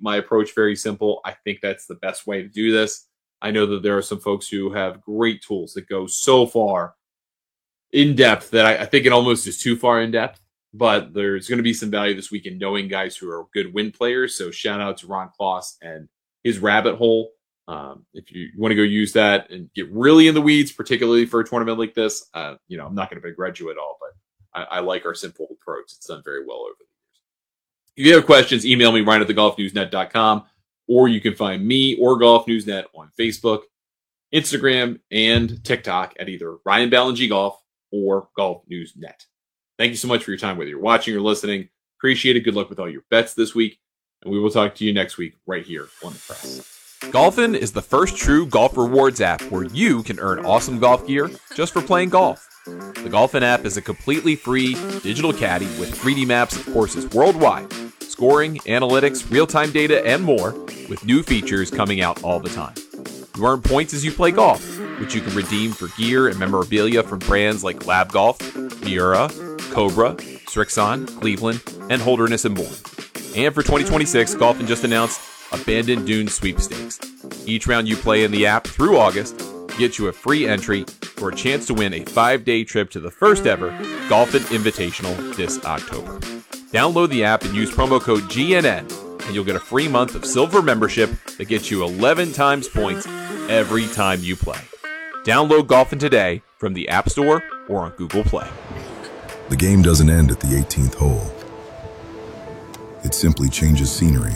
my approach very simple. I think that's the best way to do this. I know that there are some folks who have great tools that go so far in depth that I think it almost is too far in depth. But there's going to be some value this week in knowing guys who are good win players. So shout out to Ron Kloss and his rabbit hole. If you want to go use that and get really in the weeds, particularly for a tournament like this, I'm not going to begrudge you at all, but I like our simple approach. It's done very well over the years. If you have questions, email me, ryan@thegolfnewsnet.com, or you can find me or Golf Newsnet on Facebook, Instagram, and TikTok at either Ryan Ballengee Golf or Golf Newsnet. Thank you so much for your time, whether you're watching or listening. Appreciate it. Good luck with all your bets this week, and we will talk to you next week right here on The Press. Golfin is the first true golf rewards app where you can earn awesome golf gear just for playing golf. The Golfin app is a completely free digital caddy with 3D maps of courses worldwide, scoring, analytics, real-time data, and more, with new features coming out all the time. You earn points as you play golf, which you can redeem for gear and memorabilia from brands like Lab Golf, Miura, Cobra, Srixon, Cleveland, and Holderness and more. And for 2026, Golfin just announced Abandoned Dunes Sweepstakes. Each round you play in the app through August gets you a free entry for a chance to win a 5-day trip to the first ever Golfin Invitational this October. Download the app and use promo code GNN, and you'll get a free month of silver membership that gets you 11 times points every time you play. Download Golfin today from the App Store or on Google Play. The game doesn't end at the 18th hole. It simply changes scenery.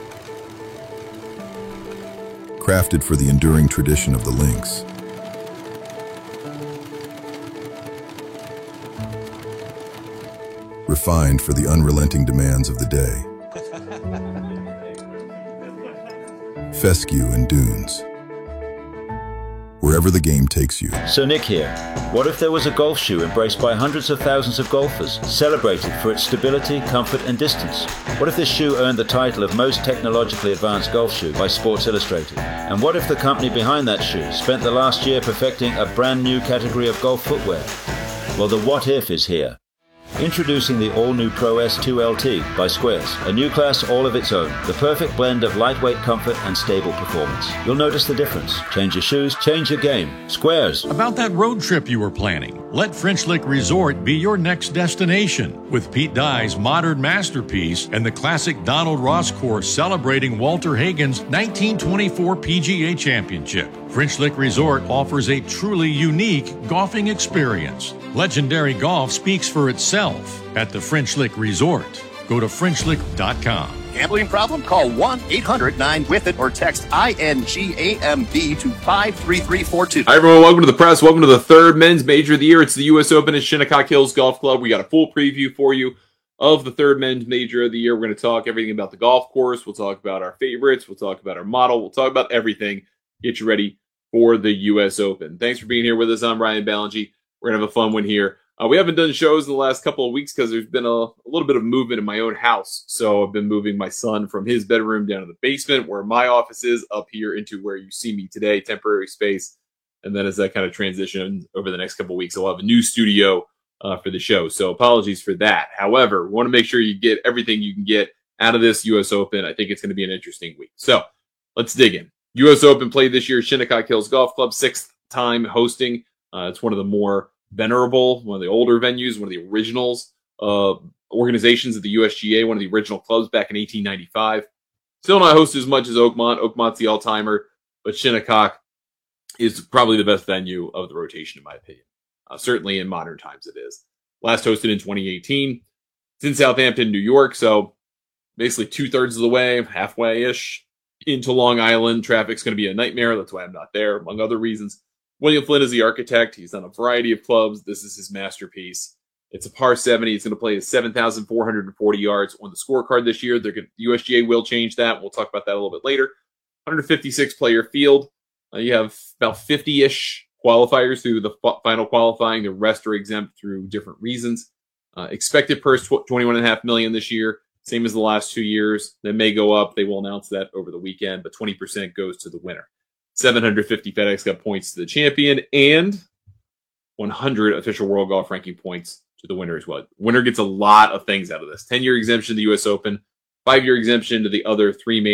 Crafted for the enduring tradition of the links. Refined for the unrelenting demands of the day. Fescue and dunes. Wherever the game takes you. So Nick here. What if there was a golf shoe embraced by hundreds of thousands of golfers, celebrated for its stability, comfort, and distance? What if this shoe earned the title of most technologically advanced golf shoe by Sports Illustrated? And what if the company behind that shoe spent the last year perfecting a brand new category of golf footwear? Well, the what if is here. Introducing the all-new Pro S2 LT by Squares, a new class all of its own, the perfect blend of lightweight comfort and stable performance. You'll notice the difference. Change your shoes, change your game. Squares. About that road trip you were planning, let French Lick Resort be your next destination. With Pete Dye's modern masterpiece and the classic Donald Ross course celebrating Walter Hagen's 1924 PGA Championship, French Lick Resort offers a truly unique golfing experience. Legendary golf speaks for itself at the French Lick Resort. Go to FrenchLick.com. Gambling problem? Call 1-800-9-WITH-IT or text INGAMB to 53342. Hi, everyone. Welcome to The Press. Welcome to the third men's major of the year. It's the U.S. Open at Shinnecock Hills Golf Club. We got a full preview for you of the third men's major of the year. We're going to talk everything about the golf course. We'll talk about our favorites. We'll talk about our model. We'll talk about everything. Get you ready for the U.S. Open. Thanks for being here with us. I'm Ryan Ballengee. We're going to have a fun one here. We haven't done shows in the last couple of weeks because there's been a little bit of movement in my own house. So I've been moving my son from his bedroom down to the basement where my office is, up here into where you see me today, temporary space. And then as that kind of transitions over the next couple of weeks, I'll have a new studio for the show. So apologies for that. However, we want to make sure you get everything you can get out of this U.S. Open. I think it's going to be an interesting week. So let's dig in. U.S. Open played this year, Shinnecock Hills Golf Club, 6th time hosting. It's one of the more venerable, one of the older venues, one of the originals organizations of the USGA, one of the original clubs back in 1895. Still not hosted as much as Oakmont. Oakmont's the all-timer, but Shinnecock is probably the best venue of the rotation, in my opinion. Certainly in modern times it is. Last hosted in 2018. It's in Southampton, New York, so basically 2/3 of the way, halfway-ish into Long Island. Traffic's going to be a nightmare. That's why I'm not there, among other reasons. William Flynn is the architect. He's done a variety of clubs. This is his masterpiece. It's a par 70. It's going to play 7,440 yards on the scorecard this year. The USGA will change that. We'll talk about that a little bit later. 156-player field. You have about 50-ish qualifiers through the final qualifying. The rest are exempt through different reasons. Expected purse, $21.5 million this year. Same as the last 2 years. That may go up. They will announce that over the weekend, but 20% goes to the winner. 750 FedEx Cup points to the champion, and 100 official World Golf Ranking points to the winner as well. Winner gets a lot of things out of this. 10-year exemption to the U.S. Open, 5-year exemption to the other 3 major